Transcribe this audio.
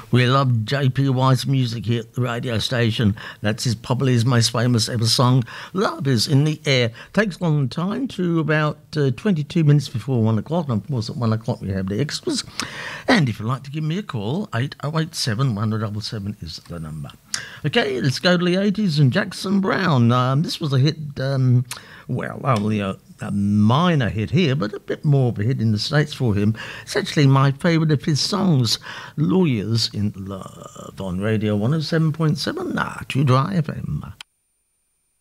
We love JPY's music here at the radio station. That's probably his most famous ever song, Love Is in the Air. Takes a long time to about 22 minutes before 1 o'clock. And of course, at 1 o'clock we have the extras. And if you'd like to give me a call, 8087 177 is the number. Okay, let's go to the 80s and Jackson Browne. This was a hit, only a minor hit here, but a bit more of a hit in the States for him. It's actually my favourite of his songs, Lawyers in Love, on Radio 107.7, True Dry FM.